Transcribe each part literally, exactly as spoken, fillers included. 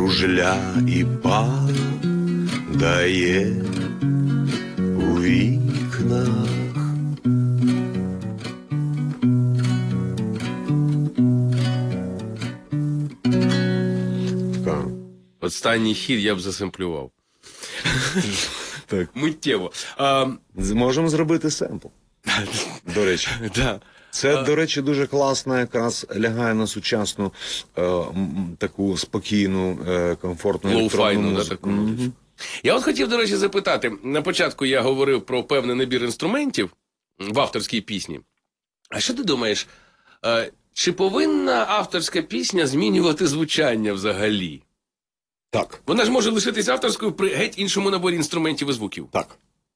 кружля і падає у вікнах. Така. Останній хід я б засемплював. Так. Миттєво. А, Можемо зробити семпл. До речі. да. Це, А... до речі, дуже класно якраз лягає на сучасну, е, м, таку спокійну, е, комфортну електронну Лоу-файну, да, музику. таку музику. Mm-hmm. Я от хотів, до речі, запитати. На початку я говорив про певний набір інструментів в авторській пісні. А що ти думаєш, е, чи повинна авторська пісня змінювати звучання взагалі? Так. Вона ж може лишитися авторською при геть іншому наборі інструментів і звуків. Так.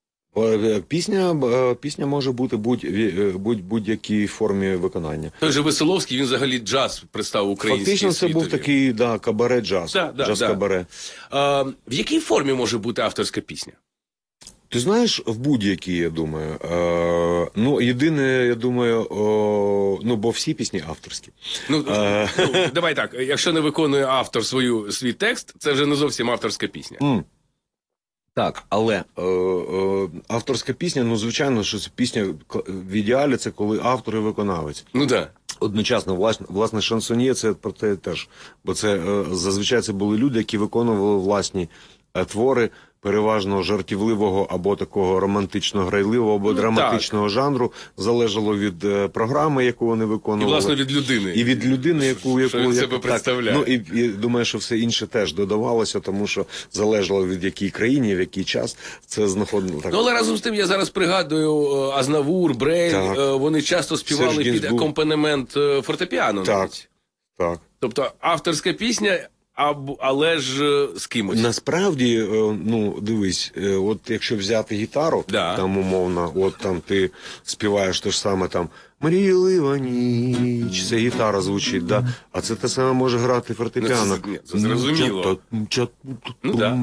Пісня, пісня може бути будь-якій будь, будь формі виконання. Той же Веселовський, він взагалі джаз представив український Фактично це світові. був такий, да, кабаре-джаз. Да, да, Джаз-кабаре. Да. А, в якій формі може бути авторська пісня? Ти знаєш, в будь-якій, я думаю. Е, ну, єдине, я думаю, о, ну, бо всі пісні авторські. Ну, е, ну, давай так, якщо не виконує автор свою, свій текст, це вже не зовсім авторська пісня. Mm. Так, але е, е, авторська пісня, ну, звичайно, що це пісня в ідеалі, це коли автор і виконавець. Ну, так. Да. Одночасно, власне, власне, шансоньє це про те теж. Бо це, е, зазвичай це були люди, які виконували власні е, твори, переважно жартівливого або такого романтично-грайливого, або ну, драматичного так. жанру, залежало від е, програми, яку вони виконували. І, власне, від людини. І від людини, яку... яку що він як, себе представляє. Ну, і, і думаю, що все інше теж додавалося, тому що залежало від якій країні, в який час це знаходило. Ну, але разом з тим, я зараз пригадую Азнавур, Брель, так. вони часто співали під акомпанемент фортепіано. Так, навіть. Так. Тобто авторська пісня... А, але ж з кимось. Насправді, ну, дивись, от якщо взяти гітару, да. там умовно, от там ти співаєш те ж саме там «Мрійлива ніч», це гітара звучить, да? А це те саме може грати фортепіано. Ну, це, це зрозуміло. Ну, да.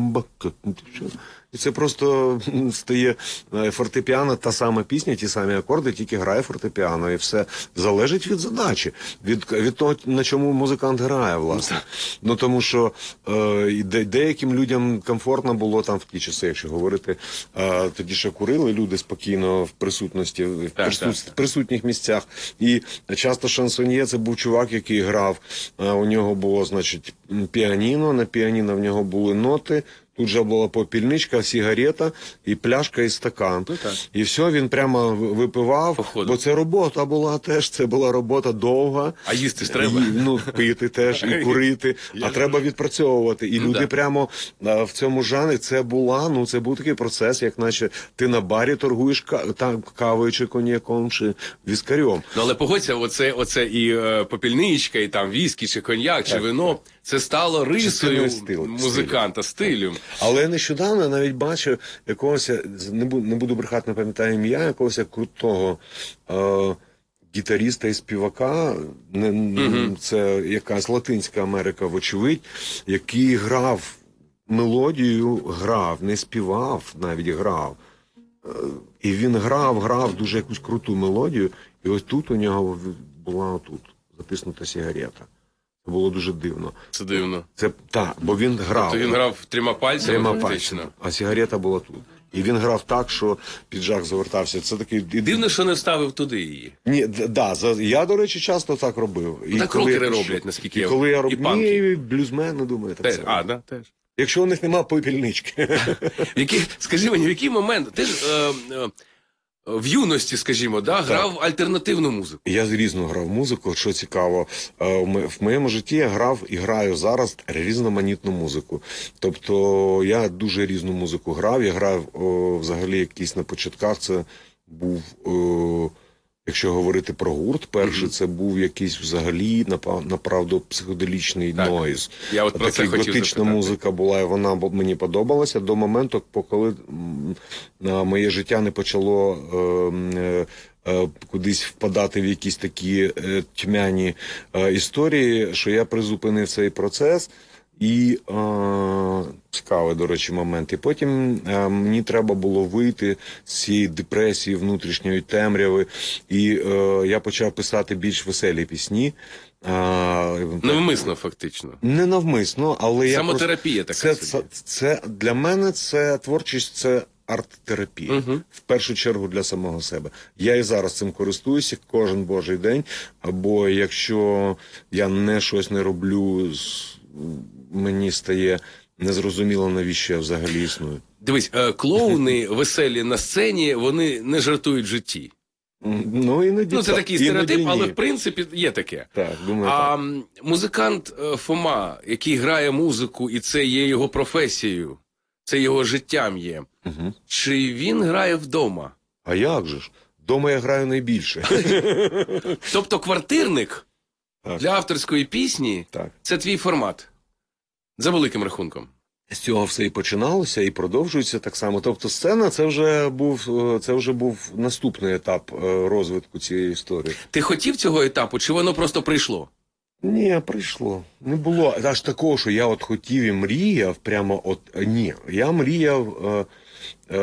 І це просто стає фортепіано, та сама пісня, ті самі акорди, тільки грає фортепіано. І все залежить від задачі, від, від того, на чому музикант грає, власне. Ну, тому що е, де, деяким людям комфортно було там в ті часи, якщо говорити, е, тоді ще курили люди спокійно в присутності, в так, присут, так. присутніх місцях. І часто шансоньє це був чувак, який грав, е, у нього було, значить, піаніно, на піаніно в нього були ноти, тут же була попільничка, сигарета і пляшка і стакан. Ну, і все, він прямо випивав, походу. Бо це робота була теж, це була робота довга. А їсти ж треба? І, ну, пити теж, і курити, а треба відпрацьовувати. І ну, люди да. прямо а, в цьому жанрі, це була, ну, це був такий процес, як наче ти на барі торгуєш там, кавою, чи коньяком, чи віскарем. Ну, але погодься, оце, оце і е, попільничка, і там віскі, чи коньяк, так. чи вино, це стало рисою стилю, музиканта, стилю. Але нещодавно навіть бачив якогось, не буду, не буду брехати, не пам'ятаю ім'я, якогось крутого е, гітаріста і співака, не, mm-hmm. це якась Латинська Америка, вочевидь, який грав мелодію, грав, не співав, навіть грав. Е, і він грав, грав дуже якусь круту мелодію, і ось тут у нього була отут затиснута сигарета. Це було дуже дивно. Це дивно. Це, так, бо він грав. Тобто він грав трьома пальцями, трьома пальцями, а сигарета була тут. І він грав так, що піджак завертався. Це такий... Дивно, що не ставив туди її. Ні, да, я, до речі, часто так робив. І так рокери роблять, наскільки я... І коли я робив, ні, блюзмени, думаю, так само. А, да, теж. Якщо у них нема попільнички. Скажи мені, в який момент... Ти ж... Е, е, в юності, скажімо, да, грав так. альтернативну музику. Я різну грав музику, що цікаво. В моєму житті я грав і граю зараз різноманітну музику. Тобто я дуже різну музику грав. Я грав о, взагалі якийсь на початках, це був, о, якщо говорити про гурт, перший, mm-hmm. це був якийсь взагалі, направду, психоделічний нойз. Я от про Така готична музика була, і вона мені подобалася до моменту, коли моє життя не почало е, е, кудись впадати в якісь такі е, тьмяні е, історії, що я призупинив цей процес. І е, цікавий, до речі, момент. І потім е, мені треба було вийти з цієї депресії, внутрішньої темряви. І е, я почав писати більш веселі пісні. А, Невмисно, фактично. не навмисно, але я Самотерапія просто... така це, собі. це, це для мене це творчість, це арт-терапія. Угу. В першу чергу для самого себе. Я і зараз цим користуюся кожен божий день, або якщо я не щось не роблю, мені стає незрозуміло, навіщо я взагалі існую. Дивись, клоуни веселі на сцені, вони не жартують в житті. Ну, іноді Ну, це так, такий стереотип, іноді але ні. в принципі є таке. Так, думаю, А так. музикант е, Фома, який грає музику, і це є його професією, це його життям є. Угу. Чи він грає вдома? А як же ж? Дома я граю найбільше. Тобто квартирник Так. для авторської пісні Так. – це твій формат? За великим рахунком. З цього все і починалося, і продовжується так само. Тобто сцена – це вже був, це вже був наступний етап е, розвитку цієї історії. Ти хотів цього етапу, чи воно просто прийшло? Ні, прийшло. Не було аж такого, що я от хотів і мріяв, прямо от, ні. Я мріяв е,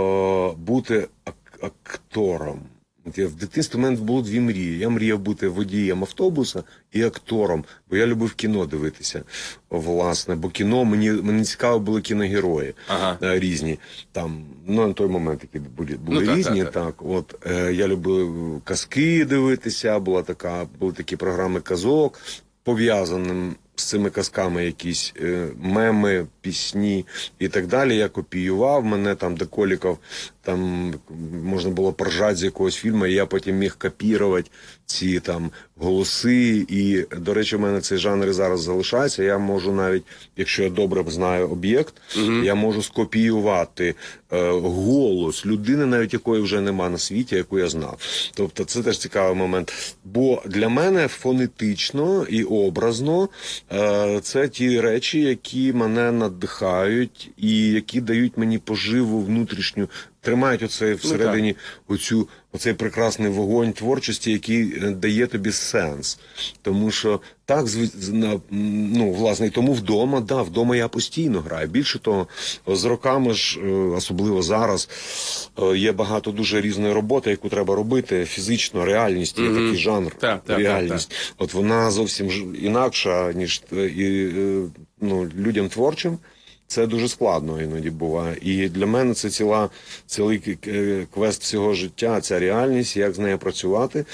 е, бути ак- актором. От я в дитинстві в мене було дві мрії. Я мріяв бути водієм автобуса і актором, бо я любив кіно дивитися, власне. Бо кіно, мені, мені цікаво були кіногерої Ага. е, різні. Там, ну, на той момент які були, були Ну, так, різні. так, так. Так, от, е, я любив казки дивитися, була така, були такі програми казок, пов'язаним з цими казками якісь е, меми, пісні і так далі. Я копіював, мене там деколікав, там можна було поржати з якогось фільму, і я потім міг копірувати ці там голоси. І, до речі, у мене цей жанр і зараз залишається. Я можу навіть, якщо я добре знаю об'єкт, Угу. я можу скопіювати е, голос людини, навіть якої вже нема на світі, яку я знав. Тобто це теж цікавий момент. Бо для мене фонетично і образно е, це ті речі, які мене надихають і які дають мені поживу внутрішню, тримають оце всередині оцю, оцей прекрасний вогонь творчості, який е, дає тобі сенс. Тому що так, зв- на- ну, власне, і тому вдома, да, вдома я постійно граю. Більше того, з роками ж, е, особливо зараз, е, є багато дуже різної роботи, яку треба робити фізично, реальність, є Мгм. такий жанр, Так, так, реальність. От вона зовсім ж інакша, ніж е, і, е, ну, людям творчим. Це дуже складно іноді буває. І для мене це ціла, цілий к- к- квест всього життя, ця реальність, як з нею працювати.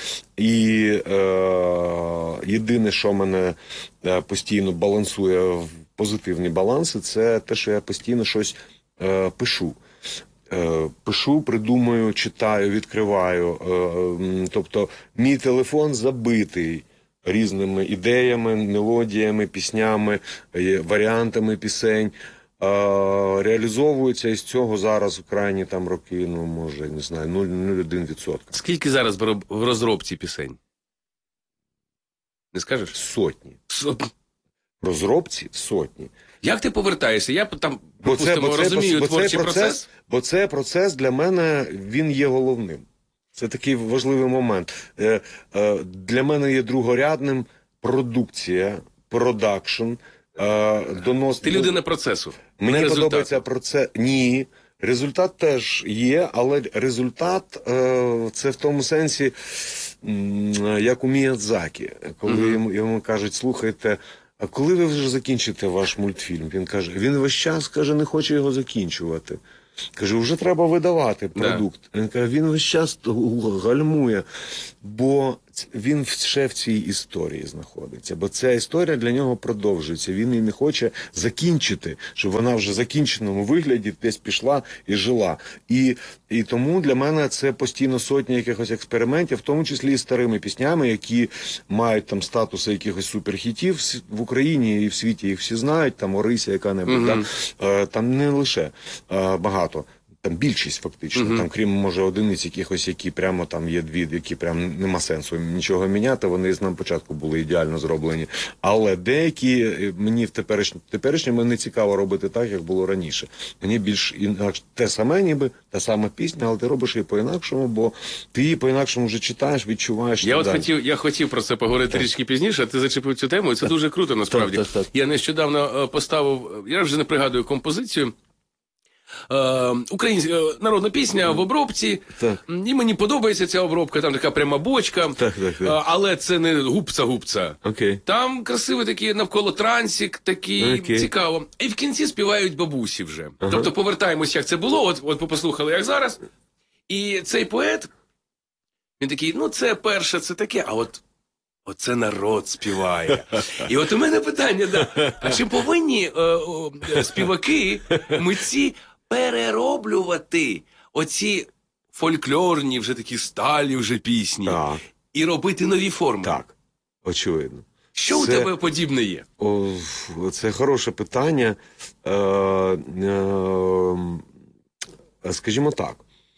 І е, єдине, що мене е, постійно балансує в позитивні баланси, це те, що я постійно щось е, пишу. Е, Пишу, придумаю, читаю, відкриваю. Е, м, Тобто мій телефон забитий різними ідеями, мелодіями, піснями, е, варіантами пісень. Е, Реалізовується із цього зараз в крайні там роки, ну, може, не знаю, нуль цілих один відсоток. Скільки зараз в роб- в розробці пісень? Не скажеш? Сотні. Со- В розробці сотні. Як ти повертаєшся? Я там, Бо це, припустимо, бо це, розумію бо творчий цей процес. процес, бо цей процес для мене, він є головним. Це такий важливий момент. Е, е, Для мене є другорядним продукція, продакшн, е, донос... Ти людина процесу. Мені не результату. подобається про це. Ні. Результат теж є, але результат е, це в тому сенсі, м, як у Міядзакі. Коли Мгм. йому, йому кажуть, слухайте, а коли ви вже закінчите ваш мультфільм? Він каже, він весь час каже, не хоче його закінчувати. Каже, вже треба видавати продукт. Він каже, він весь час гальмує, бо він ще в цій історії знаходиться. Бо ця історія для нього продовжується. Він її не хоче закінчити, щоб вона вже в закінченому вигляді десь пішла і жила. І, і тому для мене це постійно сотні якихось експериментів, в тому числі і старими піснями, які мають там статуси якихось суперхітів в Україні і в світі їх всі знають, там Орися яка-небудь, Мгм. да? Е, там не лише е, багато. Там більшість фактично, Мгм. там крім може одиниць якихось, які прямо там є дві, які прям нема сенсу нічого міняти. Вони з нам початку були ідеально зроблені. Але деякі е, мені в теперішньому теперішньому не цікаво робити так, як було раніше. Мені більш інакше те саме, ніби та сама пісня, але ти робиш її по-інакшому, бо ти її по-інакшому вже читаєш, відчуваєш. і Я так от далі. хотів, я хотів про це поговорити Так. трішки пізніше, а ти зачепив цю тему, і це дуже круто насправді. Так, так, так. Я нещодавно е, поставив, я вже не пригадую композицію, Е, українська е, народна пісня в обробці, Так. і мені подобається ця обробка, там така пряма бочка, Так, так, так. Е, але це не гупца-гупца. Окей. Там красивий такий навколо трансик, такий Окей. цікаво. І в кінці співають бабусі вже. Ага. Тобто повертаємось, як це було, от, от ви послухали, як зараз. І цей поет, він такий, ну це перше, це таке, а от оце народ співає. І от у мене питання, да, а чи повинні е, о, е, співаки, митці перероблювати оці фольклорні, вже такі сталі вже пісні Так, і робити нові форми? так, очевидно. Що у Це- тебе подібне є? О, це хороше питання. Е, е, скажімо так.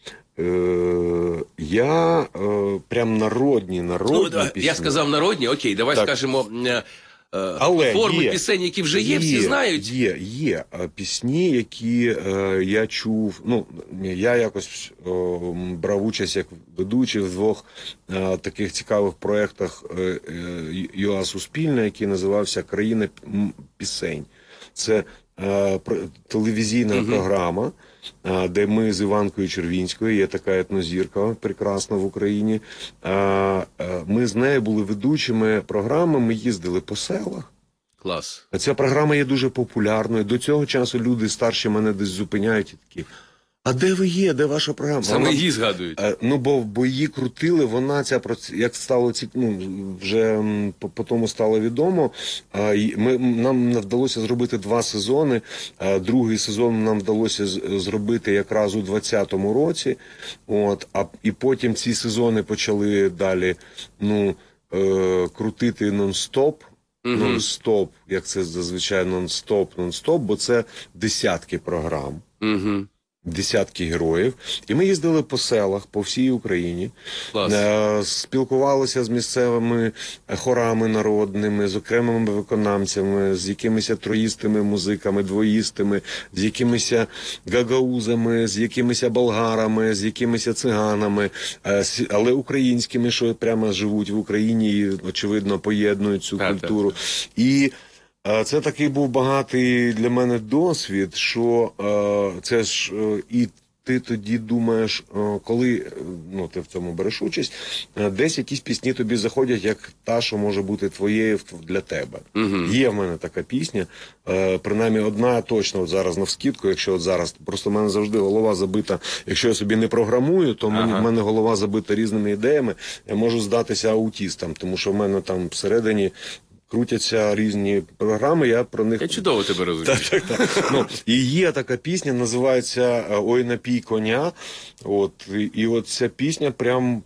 Е, я е, прям народні, народні Ну, да, пісні. я сказав народні, окей, давай Так. скажемо е, е, Але форми є, пісень, які вже є, всі знають. Є, є е, пісні, які е, я чув. Ну, я якось о, брав участь як ведучий в двох е, таких цікавих проєктах е, е, ЮА Суспільне, який називався Країна м, пісень. Це е, про- телевізійна Мгм. програма, е, де ми з Іванкою Червінською, є така етнозірка прекрасна в Україні. Е, е, Ми з нею були ведучими програми, ми їздили по селах. Клас. А ця програма є дуже популярною. До цього часу люди старші мене десь зупиняють і такі: а де ви є? Де ваша програма? Саме Вона- її згадують. Е, Ну, бо, бо її крутили, вона ця проц- як стало ці, ну, вже м, по, по тому стало відомо. А, і ми, нам вдалося зробити два сезони. А, другий сезон нам вдалося з- зробити якраз у двадцятому році. От, а, і потім ці сезони почали далі ну, е, крутити нон-стоп. Мгм. Нон-стоп, як це зазвичай нон-стоп, нон-стоп, бо це десятки програм. Угу. Десятки героїв, і ми їздили по селах по всій Україні, Клас. е, спілкувалися з місцевими хорами народними, з окремими виконавцями, з якимись троїстими музиками, двоїстими, з якимись гагаузами, з якимись болгарами, з якимись циганами, е, с- але українськими, що прямо живуть в Україні і, очевидно, поєднують цю Так, так, культуру. І Е, це такий був багатий для мене досвід, що е, це ж е, і ти тоді думаєш, е, коли е, ну, ти в цьому береш участь, е, десь якісь пісні тобі заходять, як та, що може бути твоєю в- для тебе. Угу. Є в мене така пісня, е, принаймні одна точно от зараз навскидку, якщо от зараз, просто в мене завжди голова забита, якщо я собі не програмую, то мені, Ага. в мене голова забита різними ідеями, я можу здатися аутістам, тому що в мене там всередині крутяться різні програми, я про них... Я чудово тебе розумію. Так, так, так. Ну, і є така пісня, називається е, «Ой, напій коня». От, і, і от ця пісня прям...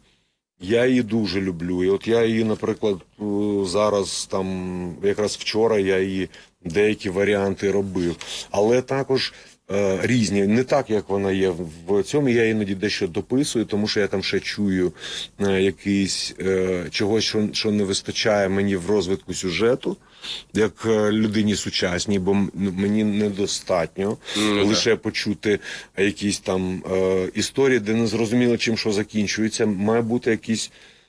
Я її дуже люблю. І от я її, наприклад, е, зараз там, якраз вчора я її деякі варіанти робив. Але також е, різні, не так, як вона є в цьому. Я іноді дещо дописую, тому що я там ще чую е, якийсь е, чогось, що, що не вистачає мені в розвитку сюжету, як е, людині сучасній, бо м- мені недостатньо Ну, лише почути якісь там е, історії, де не зрозуміло, чим що закінчується. Має бути якийсь,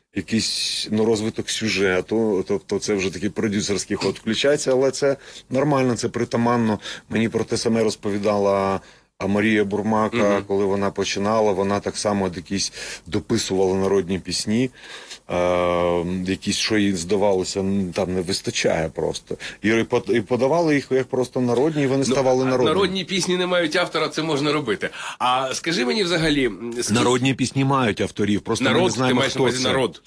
якийсь ну, розвиток сюжету, тобто це вже такий продюсерський ход включається, але це нормально, це притаманно. Мені про те саме розповідала а Марія Бурмака, Мгм. коли вона починала, вона так само от якісь дописувала народні пісні, е, якісь, що їй здавалося, м, там не вистачає просто. І, по- і подавали їх як просто народні, і вони ставали Ну, а народними. народні пісні не мають автора, це можна робити. А скажи мені взагалі, м, скільки- Народні пісні мають авторів, просто ми не народ, ти знаємо, маєш на хто увазі це. народ.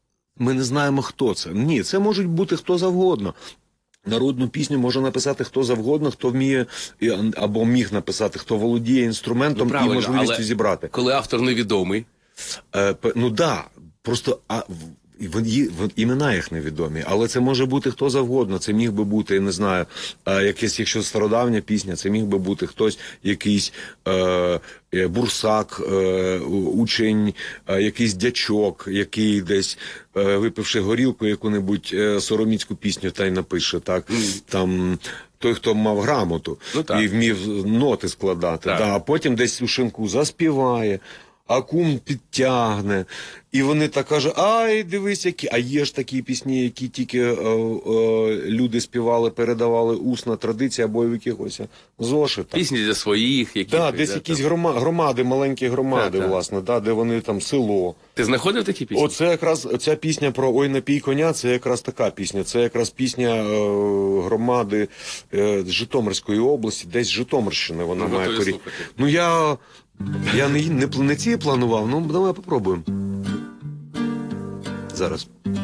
Ми не знаємо, хто це. Ні, це можуть бути хто завгодно. Народну пісню може написати хто завгодно, хто вміє і- або міг написати, хто володіє інструментом Ну, правильно, і можливістю але- зібрати. Коли автор невідомий. Е, п- ну да, просто а, в- і вон- є- вон- імена їх невідомі, але це може бути хто завгодно. Це міг би бути, я не знаю, е, якесь, якщо стародавня пісня, це міг би бути хтось, якийсь е, е, бурсак, е, у- учень, е, якийсь дячок, який десь е, випивши горілку, яку-небудь е, сороміцьку пісню та й напише, так, там. Той, хто мав грамоту Ну, так. і вмів ноти складати, Так. да, а потім десь у шинку заспіває. а кум підтягне. І вони так кажуть, ай, дивись, які. А є ж такі пісні, які тільки е, е, люди співали, передавали усна традиція або в якихось зошитах. Пісні для своїх, яких. Да, десь якісь там. грома, громади, маленькі громади, Так, так. власне, да, де вони там село. Ти знаходив такі пісні? Оце якраз ця пісня про «Ой, напій коня», це якраз така пісня. Це якраз пісня е, громади е, Житомирської області, десь з Житомирщини вона Ну, має готові корінь. слухати. Ну я, я не, не, не ці планував, ну давай попробуємо. Зараз.